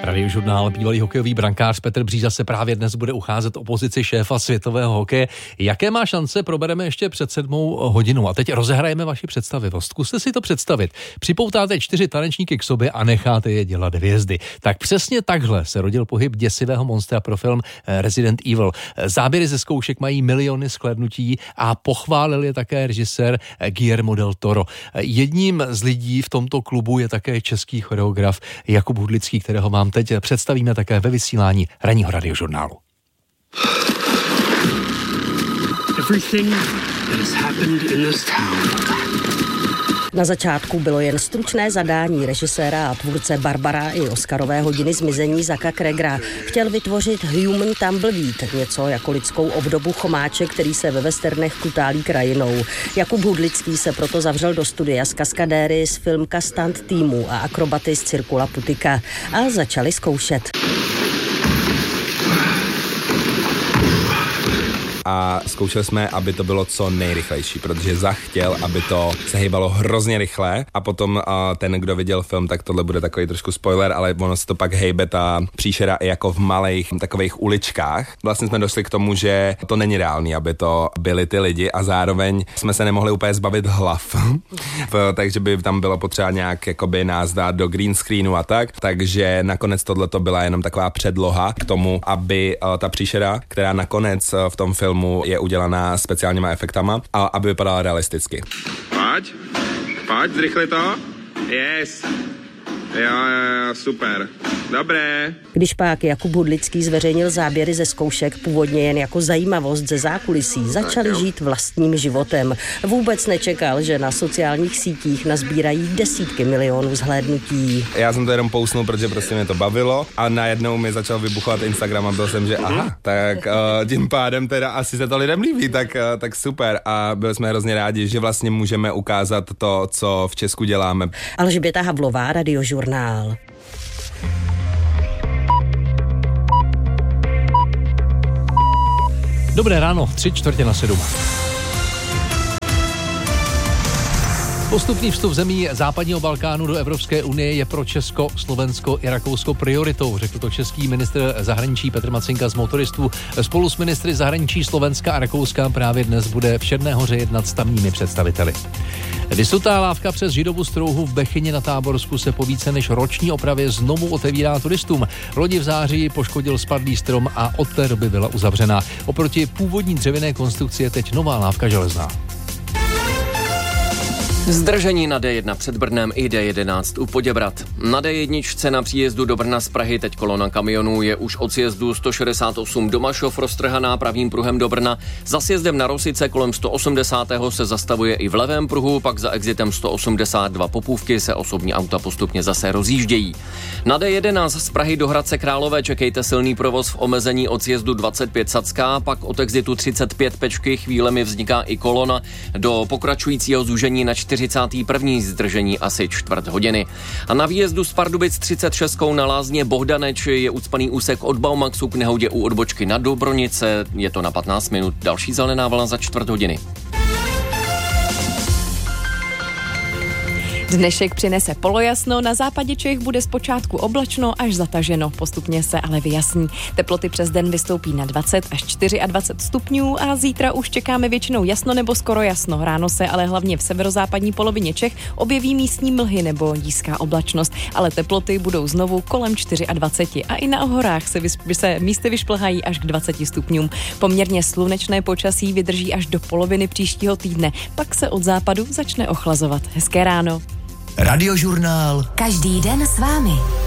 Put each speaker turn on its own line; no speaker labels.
Radiožurnál bývalý hokejový brankář Petr Bříza se právě dnes bude ucházet o pozici šéfa světového hokeje. Jaké má šance, probereme ještě před 7 hodinou. A teď rozehrajeme vaši představivost. Zkuste si to představit. Připoutáte 4 tanečníky k sobě a necháte je dělat hvězdy. Tak přesně takhle se rodil pohyb děsivého monstra pro film Resident Evil. Záběry ze zkoušek mají miliony shlédnutí a pochválil je také režisér Guillermo del Toro. Jedním z lidí v tomto klubu je také český choreograf Jakub Hudlický, kterého mám teď představíme také ve vysílání ranního radiožurnálu.
Na začátku bylo jen stručné zadání režiséra a tvůrce Barbara i Oscarové hodiny Zmizení Zacka Cregera. Chtěl vytvořit Human Tumbleweed, něco jako lidskou obdobu chomáče, který se ve westernech kutálí krajinou. Jakub Hudlický se proto zavřel do studia s kaskadéry z filmka stunt týmu a akrobaty z Cirkula Putika a začali zkoušet.
A zkoušeli jsme, aby to bylo co nejrychlejší, protože Zach chtěl, aby to se hýbalo hrozně rychle a potom ten, kdo viděl film, tak tohle bude takový trošku spoiler, ale ono se to pak hejbe ta příšera i jako v malých takových uličkách. Vlastně jsme došli k tomu, že to není reálný, aby to byli ty lidi a zároveň jsme se nemohli úplně zbavit hlav, takže by tam bylo potřeba nějak jakoby nás dát do green screenu a tak, takže nakonec tohle to byla jenom taková předloha k tomu, aby ta příšera, která nakonec v tom filmu je udělaná speciálníma efektama a aby vypadala realisticky.
Pojď, zrychli to. Yes. Jo, super. Dobré.
Když pak Jakub Hudlický zveřejnil záběry ze zkoušek původně jen jako zajímavost ze zákulisí, začali žít vlastním životem. Vůbec nečekal, že na sociálních sítích nazbírají desítky milionů zhlédnutí.
Já jsem to jenom pousnul, protože prostě mě to bavilo a najednou mi začal vybuchovat Instagram a byl jsem, že aha, tak tím pádem teda asi se to lidem líbí, tak super a byli jsme hrozně rádi, že vlastně můžeme ukázat to, co v Česku děláme.
Alžběta Havlová, Radiožurnál.
Dobré ráno, 6:45. Postupný vstup zemí západního Balkánu do Evropské unie je pro Česko, Slovensko i Rakousko prioritou, řekl to český ministr zahraničí Petr Macinka z Motoristů. Spolu s ministry zahraničí Slovenska a Rakouska právě dnes bude v Černé Hoře jednat s tamními představiteli. Vysutá lávka přes Židovu strouhu v Bechyni na Táborsku se po více než roční opravě znovu otevírá turistům. Lodi v září poškodil spadlý strom a od té doby byla uzavřená. Oproti původní dřevěné konstrukci je teď nová lávka železná.
Zdržení na D1 před Brnem i D11 u Poděbrad. Na D1 na příjezdu do Brna z Prahy teď kolona kamionů je už od sjezdu 168 Domašov roztrhaná pravým pruhem do Brna. Za sjezdem na Rosice kolem 180. se zastavuje i v levém pruhu, pak za exitem 182 Popůvky se osobní auta postupně zase rozjíždějí. Na D11 z Prahy do Hradce Králové čekejte silný provoz v omezení od sjezdu 25 Sacká, pak od exitu 35 Pečky chvílemi vzniká i kolona do pokračujícího zúžení na 41. zdržení asi čtvrt hodiny. A na výjezdu z Pardubic 36 na Lázně Bohdaneč je ucpaný úsek od Baumaxu k nehodě u odbočky na Dobronice. Je to na 15 minut. Další zelená vlna za čtvrt hodiny.
Dnešek přinese polojasno, na západě Čech bude zpočátku oblačno až zataženo, postupně se ale vyjasní. Teploty přes den vystoupí na 20 až 24 stupňů a zítra už čekáme většinou jasno nebo skoro jasno. Ráno se ale hlavně v severozápadní polovině Čech objeví místní mlhy nebo nízká oblačnost, ale teploty budou znovu kolem 24 a i na horách se místy vyšplhají až k 20 stupňům. Poměrně slunečné počasí vydrží až do poloviny příštího týdne, pak se od západu začne ochlazovat. Hezké ráno.
Radiožurnál.
Každý den s vámi.